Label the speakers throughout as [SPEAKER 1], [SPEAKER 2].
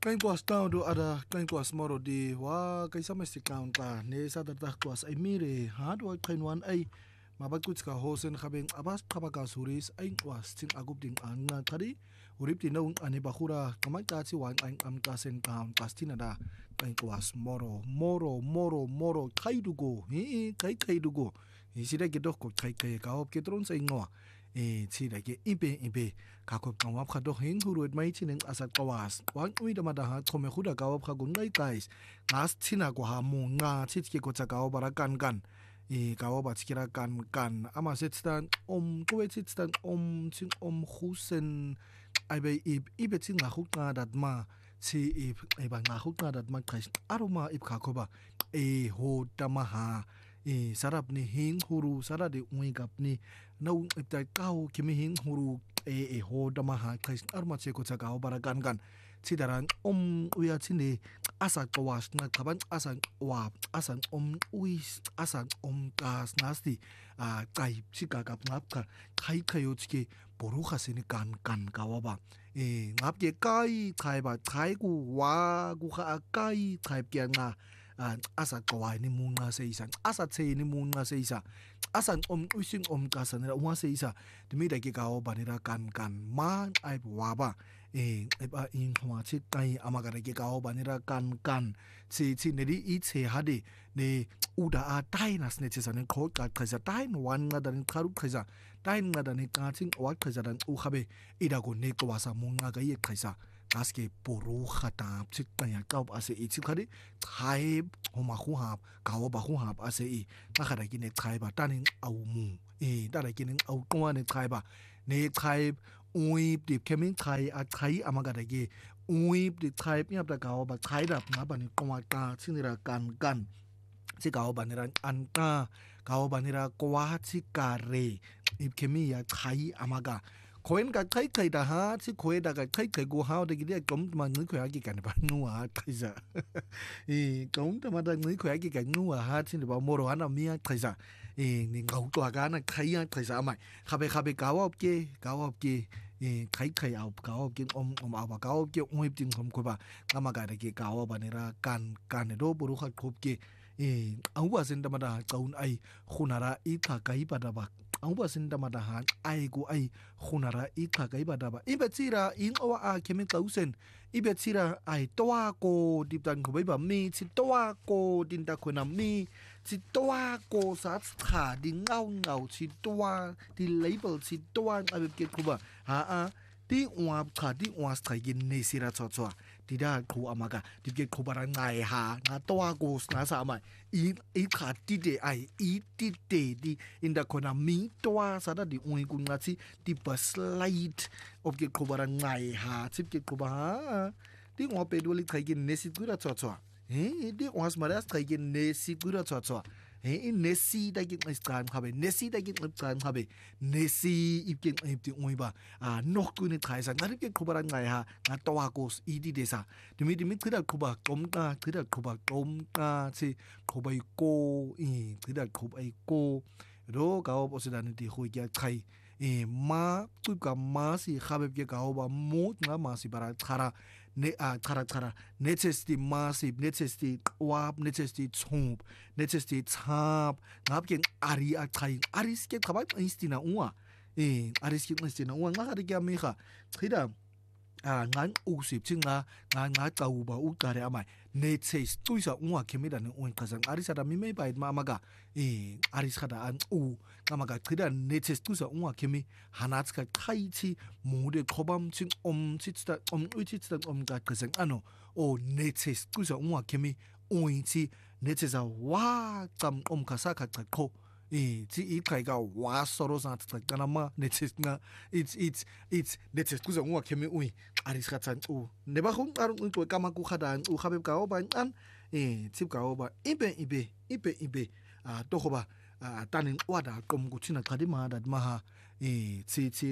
[SPEAKER 1] Kain kuas tau do ada kain kuas moro di wa kai sama si kaun ta ne sa da kuas ai mire ha do kain wan ai mabat kuts ka hosen khabeng abas khabaka suris ai kuas tin agup ding anga thari urip ti naung ani bakura kamai ta chi wan ai am ta sen kaun pastina da kain kuas moro kai dugo kai dugo sida ke dok ko kai ka op ke tron sai ngo chi da ke ibe kakop ngawap ka dok hin huruet mai chineng asat kawas wan ui da madaha thome khuda kawap ka gungai kais ngas china ko ha mu nga chitke ko chakaw barakan kan kawo ba chikira kan ama setstan ko setstan chin khusen ai be ibe chin nga khuk na dat ma chi ba nga khuk na dat ma kais aroma kakhoba ho tamaha sarap ni hin huru sarade ui kap ni nau ipta kaw kimi hin huru ho damaha kais arma che ko chakaw barakan kan chidaran uya chine asa kawas na kaban asan uis asan kas nasti kai chika kap ngap ka kai kayo chike boru khasini kan kawaba ngap ke kai ba kai ku wa ku kha kai ke nga asa kawai ni munga se isa asa che ni munga se isa asan usin kasan ra wa se isa demi da ke kawo banira kan man ai wa ba ba in hwa chi kai amagara ke kawo banira kan chi ne di i che hade ne uda a tai nas ne che san ko ka khaza tai wan nga dan kharu khaza tai nga dan ka ching wa khaza dan u khabe ida ko ne ko wasa munga ga ye khaza kaske poru khata chit ya kaw ase i chi khari thai homa khu hap kaw ba khu hap ase i ta khara ki ne thai ba tanin au mu ta ra ki ne au kwa ne thai ba ne thai ui dip kemin thai a thai amaga da ge ui dip thai nyap da kaw ba thai dap nga ba ni kwa ta chinira kan si kaw ba ni ran an ta kaw ba ni ra kwa chi ka re ip kemi ya thai amaga koen ka kai da ha si koe da ka kai go ha da gi de kom ma ngi ko ya gi kan ba nu ha thaisa kom ta ma da ngi ko ya gi kan nu ha chin ba mo ro ha na mi ya thaisa ni ngau to ga na kai ya thaisa mai khabe ka wa ke kai au ka wa ke a ba ka wa ke oi tin kom ko ba ka ma ga da ke ka wa ba ni ra kan ne do bu ru khat khop ke au ba sin da ma da kaun ai khunara i kha kai ba da ba ang ba sin da madahan ai go ai khunara i kha kai ba da ba ibe chira in owa a kemin kausen ibe chira ai towa ko diptan ko ba mi chi towa ko din da ko na mi chi towa ko sa kha di ngau chi towa di label chi towa abe ke ko ba ha ti wa kha di wa stai gin ne sira cho ti da ko amaga ti ke ko bara ngai ha na towa ko na sa mai i kha ti de ai i ti de di in da ko na mi towa sa da di ui ku nga chi ti ba slide of ke ko bara ngai ha chi ke ko ba ti wa pe do li khai gin ne si ku ra cho di wa smara stai gin ne si ku ra cho in nesi da gin iskan khabe nesi da gin iskan khabe nesi ipkin ipti oiba nok ku ni thai sa ngari ke khobaran ngai ha nga towa ko idi de sa dimi thida khoba tom ka chi khobai ko thida khobai ko ro ka ob osidani ti khoi kya thai ma tu ka ma si khabe ke ka oba mo nga ma si bara thara ne thara necessity massive necessity wap necessity chomp necessity chap ngap ken ari a thai ari ske khabai instina uwa ari ske instina uwa nga ga kya me kha thida ngan usip chinga nga chau ba u tare amai ne che tuisa unwa khemida ne un khazang ari sada mi mai bai ma maga ari sada an u kamaga thida ne che tuisa unwa khemi hanats ka khai chi mu de khobam chin chitsta u chitsta ga khazang ano o ne che tuisa unwa khemi oi chi ne che za wa tam khasa kha kho ti i kai ga wa soro sa ta kana ma ne che na it's ne che tuisa unwa khemi ui aris khatsan u ne ba khung arun ko kama ku khadan u khabeb ka ba an chip ka ba ibe to khoba tanin wada kom ku china khadi ma dat ma ha chi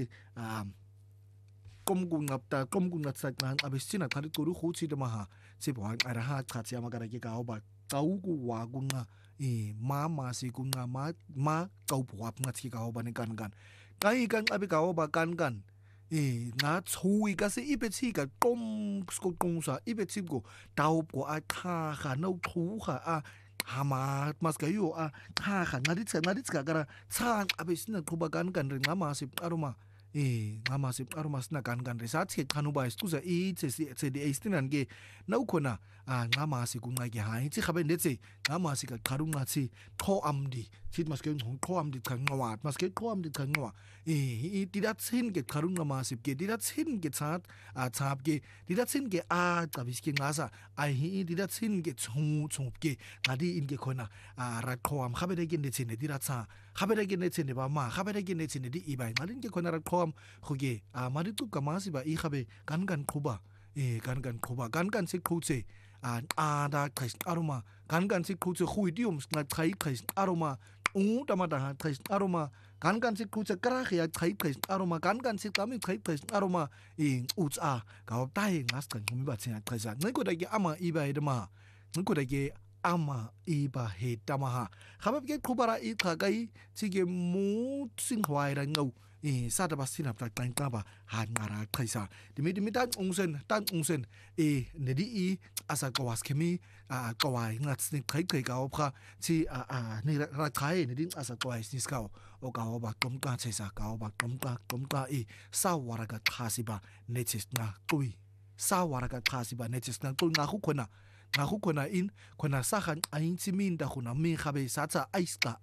[SPEAKER 1] kom gu ngap ta kom gu ngat sak nan abis china khadi ku ru khu chi de ma ha chi bo ara ha kha chi ma ga ke ka ba kau ku wa gu nga ma si ku nga ma kau bu ap nga chi ka ba ne kan kai kan abi ka ba kan nga tshui ka se ibethi ka qom skoqonsa ibethi go dawub go aqhaga no qhuga a hama maskayo a qhaga ngaditsi kakara tsa abesina qhuba kan rinqama siqaruma nqama siqaruma sina kan resathi qhanuba isikuza ithe sedi eistinan ke nawukhona nqama sikunqake hayi ithi khabe ndethe nqama sika qharunqathi qho amdi sithi maske qho amdi qhanqwa maske qho amdi qhanqwa didatsin ke qharunqama sibke didatsin ke tsap ke didatsin ke qabiske ngasa ayi didatsin ke tsupke ngadi inke khona raqhwam khabere ke ndetsene diratsa khabere ke ndetsene ba ma khabere ke ndetsene di ibai ngalin ke khona raqhwam khoke mariqu kamasi ba ikhabe kan qhuba kan qhuba kan siqhutse ada qhis aroma kan siqhutse khuidium nqachai qhis aroma tamata qhis aroma kan siqhutse kragi ya qhis aroma kan siqami qhis aroma utsa ka tai ngas qhumi ba tsinga qhisa nqikoda ke ama iba edema nqikoda ke ama iba hetamaha khabe ke qhubara iqhakai tsike mu singwaira ngau sada basina ta qaba ha ngara qhaisa dimi ta ungsen nedi asa qawas khemi qawai ngats ni qhai ka opha chi ni ra khai nedi asa qawai siskao o ka oba qomqa chesa ka oba qomqa sawara ka khasiba netis na qui sawara ka khasiba netis na qui nga khona in khona sahan aintsimin da khona mi khabe satsa aiska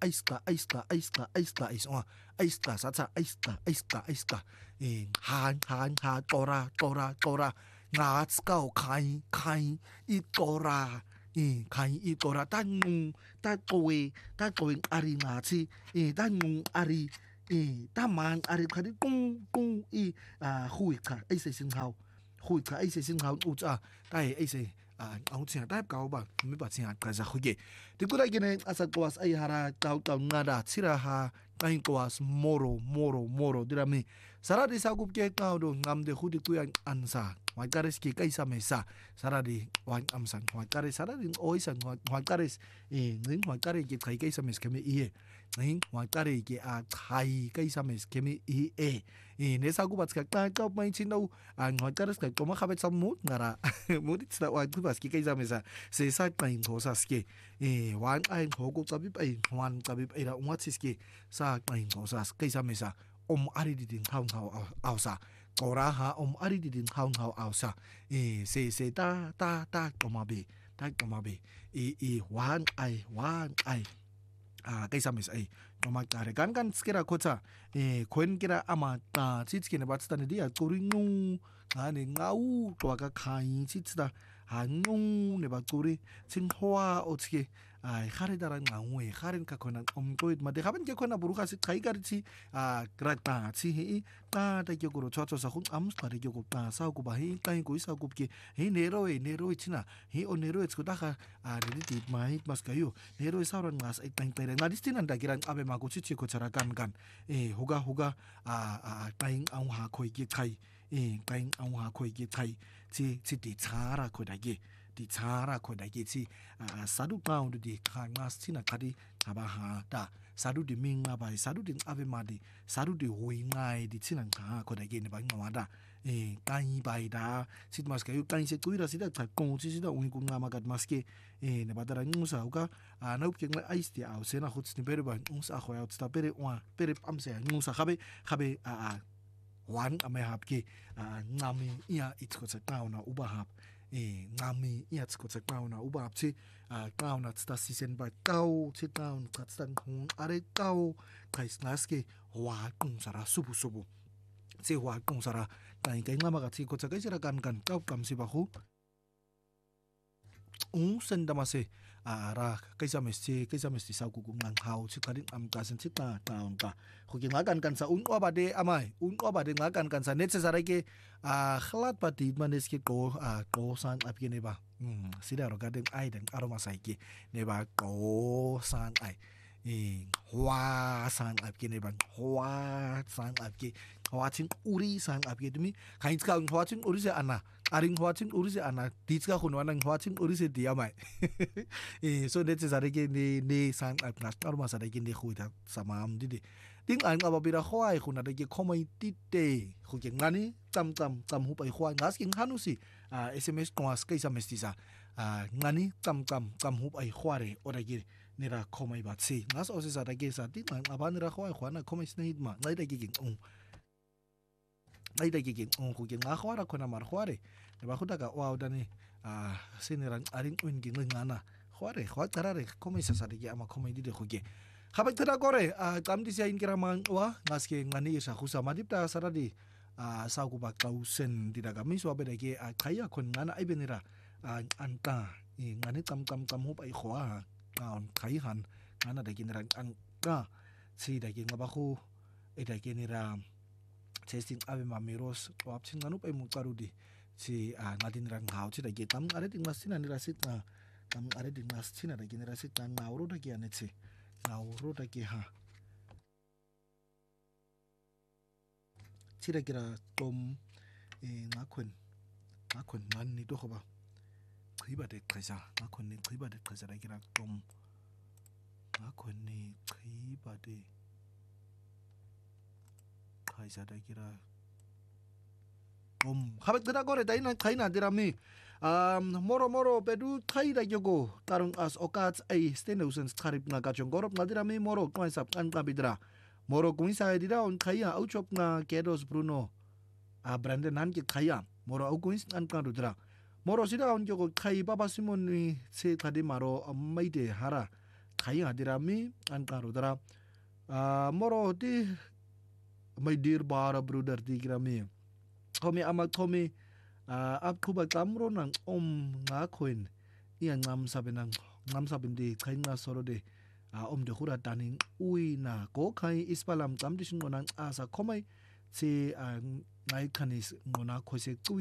[SPEAKER 1] aiska satsa aiska ha tora ngatskao khai I tora khai I tora ta qowe ari ngati ta ngung ari ta man ari khadi kung huika aise singhao huika aise singhao utsa tai aise ang tsinga type ka ba mi ba tsinga qaza khuge tikura gene asa qawas ai hara tau ngada tsira ha kain qawas moro dirami saradi sagup ke qaudo ngamde khudi kuya ansa wakares ki kaisa mesa saradi wan amsan wakares saradi oisan wakares ning wakare ki kai kaisa mes kemi ning wakare ki a kai kaisa mes kemi ne sagup ka ka mai chino wakares ka toma khabet samut ngara mudit sa wa kubas ki kaisa mesa se sa kain thosas ke wan ai thoku tabi pai wan tabi pai ra ungatsis ke sa kain thosas kaisa mesa ari didin thau ausa qora ha ari didin thau ausa se ta tomabe wan ai kaisa mes ai toma kare kan skira kota kwen kira ama ta chitskine batstane dia qoringu ane ngau to ka khai chitsta hanung ne ba qori chinghoa otske ai khare daran ngau kharen ka khona omtoit ma de khaben ke khona buruka si khai garchi grata chi hi ta ke guru chocho sa khun am stare ke ko ta sa ku ba hi kai ko isa ku ke hi nero china hi o nero tsku da kha de ti mai mas kayo nero sa ran ngas ai tang tere ngadistin anda kiran abe ma ko chi ko chara kan huga kain ang ha khoi ki khai kain ang ha khoi ki khai chi ti chara ko da ge di chara ko da ge chi sadu pound di khangas china khadi aba ha da sadu di minga bai sadu din ave ma di sadu di hui ngai di china kha ko da ge ne ba ngwa da kai bai da sit mas ka yu kai se tuira sida ta ko chi sida ui ku ngama gat mas ke ne ba da ngusa uka na up ke ngai ais ti au se na khut ni bere ba ngusa kho ya sta bere wa bere am se ngusa khabe wan ame hap ke ngami ia itko sa tauna uba hap ngami ia tsko sa tauna uba hap chi tauna tsta sisen ba tau chi taun tstan khung are tau kais naske wa kung sara subu chi wa kung sara kai ngama ga chi ko cha kai sira kan tau kam si ba khu sendamase ra kaisa mesti sa ku ngang hau chi karin am ka sen chita taun ka khoki ngakan kan sa unwa bade amai unwa bade ngakan kan sa net se sara ke khlat pati manes ke ko san ap ke ne ba sida ro gaden ai den aroma sai ke ne ba ko san ai hwa san ap ke ne ba hwa san ap ke hwa chin uri san ap ke dumi kain ka hwa chin uri se ana aring hwachin urise ana ditska khunwana hwachin urise diamai so net sare ke ne sang ap nastar ma sare ke ne khuita samam didi ding an aba bira khwai khuna de ke khomai tite khu ke ngani tam hu pai khwai ngas king hanusi SMS kwas kaisa mestisa ngani tam hu pai khware ora ke nira khomai batsi ngas osisa da ke sa ding an aba nira khwai khwana khomai snehit ma ngai da ke king ngai da ke king khu ke nga khwara khona mar khware ne ba khuta ka wa dani sinira aring un king ngana khware khwa tarare khomai sa de ke ama khomai di de khu ke Habang tada kore, kamdi siya inkiraman wa, ngaske ngani sa kusa madipta saradi, sa ko ba klausen di daga miso abe dake kaya kon ngana ay benira, anta, ngani tam hup ay khwa, kayihan, ngana dake nira anta, si dake ngabaku, dake nira, testing abe mamiros, wap sin nganu pay mukarudi, si ngati nira nghaw, si dake tam areting masina nira sit na, tam areting masina dake nira sit na ngawro dake anet si. Nauro da ke ha tira kira tom ngakwen man ni to ba khiba de khasa ngakwen ni khiba de khasa da kira tom ngakwen ni khiba de khasa da kira tom khabat da gore dai na khaina dira mi moro pedu thai da yogo tarung as okats ai steneusen scharip na gachong gorop ngadira mi moro konsap kan kabidra moro kuisa dira on khaya auchop na kedos bruno brandon nan ke khaya moro au kuis an kan rudra moro sida on yogo khai baba simon ni se khadi maro maide hara khaya dira mi an kan rudra moro di my dear bara brother di grami homi amak homi ap kuba kamro nang nga khuen ian ngam sabin di khain na soro de de khura taning ui na ko khai ispalam kam di ngonang asa khomai se ngai khanis ngona khose